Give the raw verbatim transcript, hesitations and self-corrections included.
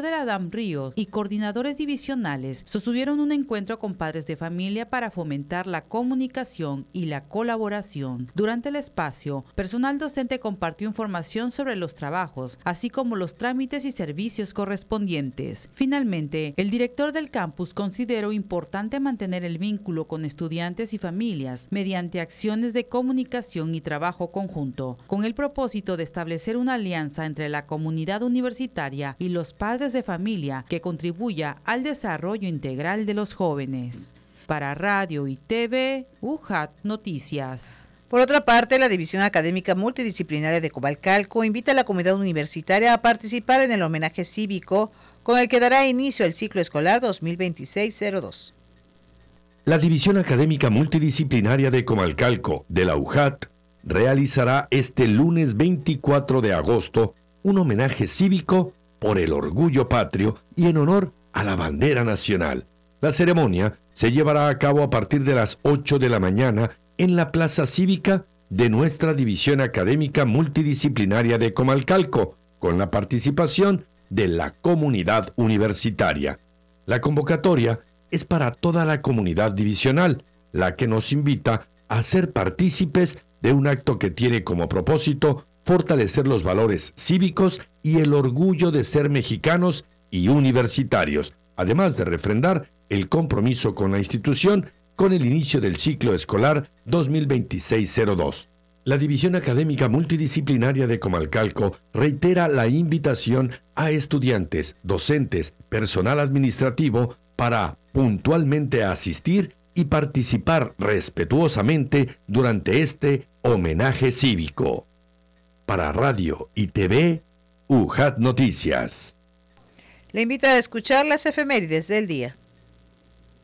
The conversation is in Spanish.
de la D A M Río y coordinadores divisionales sostuvieron un encuentro con padres de familia para fomentar la comunicación y la colaboración. Durante el espacio, personal docente compartió información sobre los trabajos, así como los trámites y servicios correspondientes. Finalmente, el director del campus consideró importante mantener el vínculo con estudiantes y familias mediante acciones de comunicación y trabajo conjunto, con el propósito de establecer una alianza entre la comunidad universitaria y los padres de familia que contribuya al desarrollo integral de los jóvenes. Para Radio y T V, U J A T Noticias. Por otra parte, la División Académica Multidisciplinaria de Comalcalco invita a la comunidad universitaria a participar en el homenaje cívico con el que dará inicio el ciclo escolar dos mil veintiséis cero dos. La División Académica Multidisciplinaria de Comalcalco de la U J A T realizará este lunes veinticuatro de agosto un homenaje cívico por el orgullo patrio y en honor a la bandera nacional. La ceremonia se llevará a cabo a partir de las ocho de la mañana en la Plaza Cívica de nuestra División Académica Multidisciplinaria de Comalcalco, con la participación de la comunidad universitaria. La convocatoria es para toda la comunidad divisional, la que nos invita a ser partícipes de un acto que tiene como propósito fortalecer los valores cívicos y el orgullo de ser mexicanos y universitarios, además de refrendar el compromiso con la institución con el inicio del ciclo escolar dos mil veintiséis cero dos. La División Académica Multidisciplinaria de Comalcalco reitera la invitación a estudiantes, docentes, personal administrativo para puntualmente asistir y participar respetuosamente durante este homenaje cívico. Para Radio y T V, U J A T Noticias. Le invito a escuchar las efemérides del día.